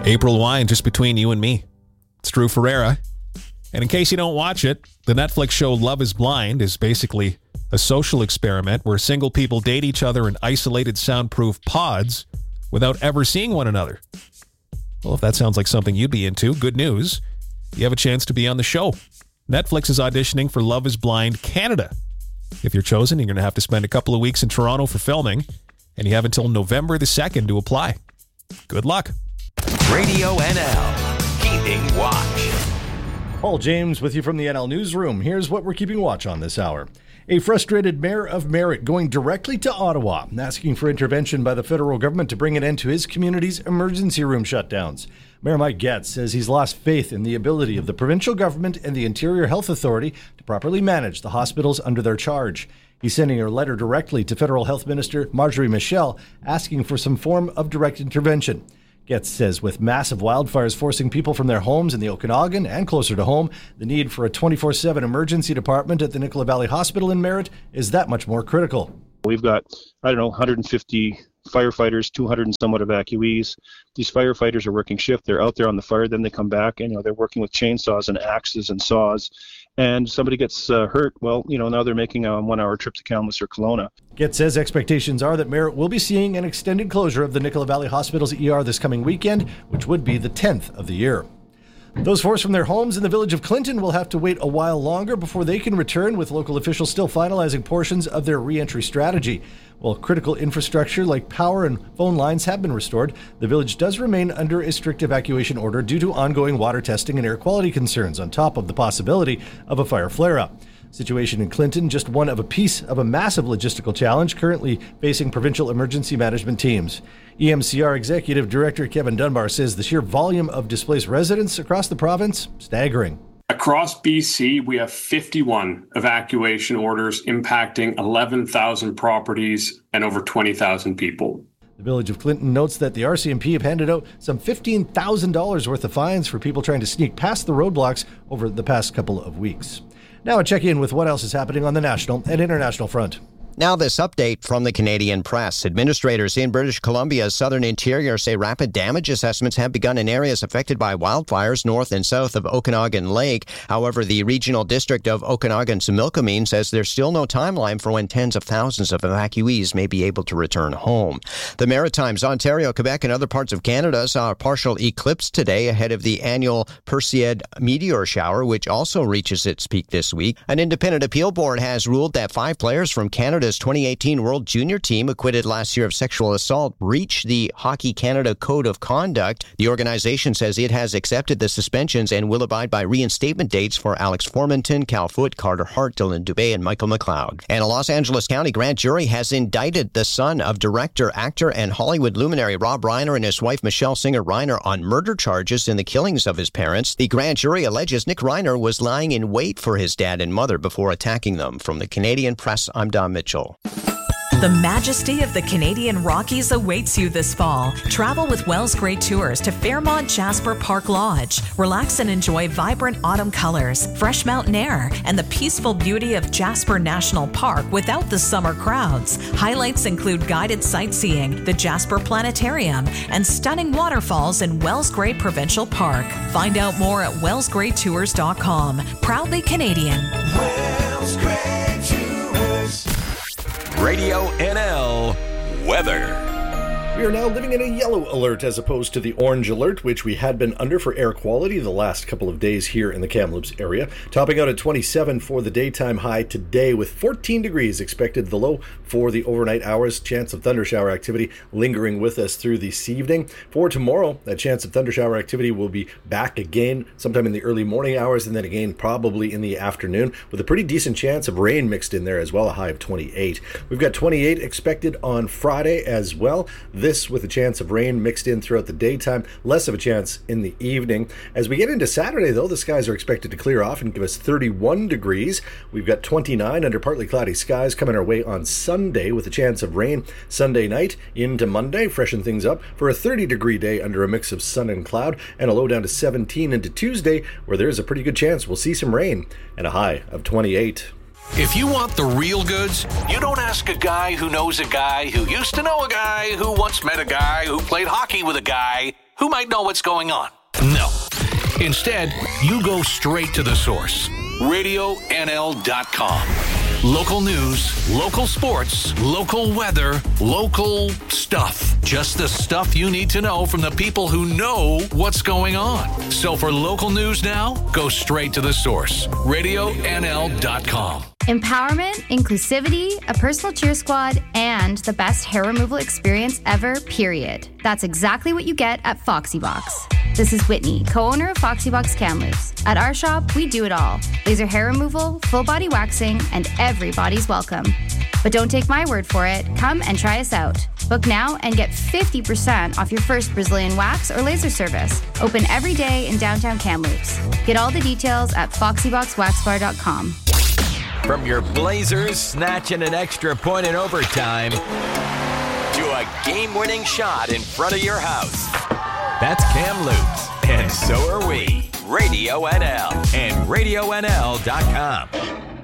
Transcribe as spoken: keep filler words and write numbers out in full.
April Wine, just between you and me. It's Drew Ferreira. And in case you don't watch it, the Netflix show Love is Blind is basically a social experiment where single people date each other in isolated soundproof pods without ever seeing one another. Well, if that sounds like something you'd be into, good news. You have a chance to be on the show. Netflix is auditioning for Love is Blind Canada. If you're chosen, you're going to have to spend a couple of weeks in Toronto for filming, and you have until November the second to apply. Good luck. Radio N L, keeping watch. Paul James with you from the N L Newsroom. Here's what we're keeping watch on this hour. A frustrated mayor of Merritt going directly to Ottawa, asking for intervention by the federal government to bring an end to his community's emergency room shutdowns. Mayor Mike Getz says he's lost faith in the ability of the provincial government and the Interior Health Authority to properly manage the hospitals under their charge. He's sending a letter directly to Federal Health Minister Marjorie Michel asking for some form of direct intervention. Getz says with massive wildfires forcing people from their homes in the Okanagan and closer to home, the need for a twenty-four seven emergency department at the Nicola Valley Hospital in Merritt is that much more critical. We've got, I don't know, one hundred fifty firefighters, two hundred and somewhat evacuees. These firefighters are working shift. They're out there on the fire, then they come back, and you know they're working with chainsaws and axes and saws. And somebody gets uh, hurt, well, you know, now they're making a one-hour trip to Kamloops or Kelowna. Getz says expectations are that Merritt will be seeing an extended closure of the Nicola Valley Hospital's E R this coming weekend, which would be the tenth of the year. Those forced from their homes in the village of Clinton will have to wait a while longer before they can return, with local officials still finalizing portions of their re-entry strategy. While critical infrastructure like power and phone lines have been restored, the village does remain under a strict evacuation order due to ongoing water testing and air quality concerns, on top of the possibility of a fire flare-up. Situation in Clinton, just one of a piece of a massive logistical challenge currently facing provincial emergency management teams. E M C R Executive Director Kevin Dunbar says the sheer volume of displaced residents across the province, staggering. Across B C, we have fifty-one evacuation orders impacting eleven thousand properties and over twenty thousand people. The village of Clinton notes that the R C M P have handed out some fifteen thousand dollars worth of fines for people trying to sneak past the roadblocks over the past couple of weeks. Now a check-in with what else is happening on the national and international front. Now this update from the Canadian Press. Administrators in British Columbia's southern interior say rapid damage assessments have begun in areas affected by wildfires north and south of Okanagan Lake. However, the regional district of Okanagan-Similkameen says there's still no timeline for when tens of thousands of evacuees may be able to return home. The Maritimes, Ontario, Quebec, and other parts of Canada saw a partial eclipse today ahead of the annual Perseid meteor shower, which also reaches its peak this week. An independent appeal board has ruled that five players from Canada twenty eighteen World Junior team, acquitted last year of sexual assault, breached the Hockey Canada Code of Conduct. The organization says it has accepted the suspensions and will abide by reinstatement dates for Alex Formanton, Cal Foote, Carter Hart, Dylan Dubé, and Michael McLeod. And a Los Angeles County grand jury has indicted the son of director, actor, and Hollywood luminary Rob Reiner and his wife Michelle Singer Reiner on murder charges in the killings of his parents. The grand jury alleges Nick Reiner was lying in wait for his dad and mother before attacking them. From the Canadian Press, I'm Don Mitchell. The majesty of the Canadian Rockies awaits you this fall. Travel with Wells Gray Tours to Fairmont Jasper Park Lodge. Relax and enjoy vibrant autumn colors, fresh mountain air, and the peaceful beauty of Jasper National Park without the summer crowds. Highlights include guided sightseeing, the Jasper Planetarium, and stunning waterfalls in Wells Gray Provincial Park. Find out more at wells gray tours dot com. Proudly Canadian. Wells Gray Tours. Radio N L weather. We are now living in a yellow alert as opposed to the orange alert, which we had been under for air quality the last couple of days here in the Kamloops area. Topping out at twenty-seven for the daytime high today, with fourteen degrees expected the low for the overnight hours. Chance of thundershower activity lingering with us through this evening. For tomorrow, that chance of thundershower activity will be back again sometime in the early morning hours, and then again probably in the afternoon, with a pretty decent chance of rain mixed in there as well, a high of twenty-eight. We've got twenty-eight expected on Friday as well. This with a chance of rain mixed in throughout the daytime, less of a chance in the evening. As we get into Saturday, though, the skies are expected to clear off and give us thirty-one degrees. We've got twenty-nine under partly cloudy skies coming our way on Sunday with a chance of rain Sunday night into Monday. Freshen things up for a thirty degree day under a mix of sun and cloud, and a low down to seventeen into Tuesday, where there's a pretty good chance we'll see some rain, and a high of twenty-eight. If you want the real goods, you don't ask a guy who knows a guy who used to know a guy who once met a guy who played hockey with a guy. who might know what's going on. No. Instead, you go straight to the source. radio N L dot com. Local news, local sports, local weather, local stuff. Just the stuff you need to know from the people who know what's going on. So for local news now, go straight to the source. radio N L dot com. Empowerment, inclusivity, a personal cheer squad, and the best hair removal experience ever, period. That's exactly what you get at Foxy Box. This is Whitney, co-owner of Foxy Box Kamloops. At our shop, we do it all. Laser hair removal, full body waxing, and everybody's welcome. But don't take my word for it. Come and try us out. Book now and get fifty percent off your first Brazilian wax or laser service. Open every day in downtown Kamloops. Get all the details at foxy box wax bar dot com. From your Blazers snatching an extra point in overtime to a game-winning shot in front of your house. That's Kamloops, and so are we. Radio N L and radio N L dot com.